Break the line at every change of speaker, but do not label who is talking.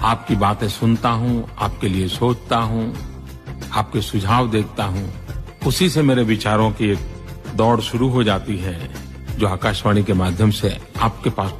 आपकी बातें सुनता हूँ, आपके लिए सोचता हूँ, आपके सुझाव देखता हूँ, उसी से मेरे विचारों की एक दौड़ शुरू हो जाती है जो आकाशवाणी के माध्यम से आपके पास